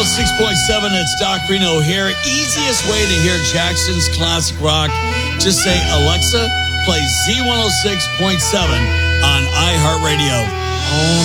Z106.7, it's Doc Reno here. Easiest way to hear Jackson's classic rock, just say, Alexa, play Z106.7 on iHeartRadio.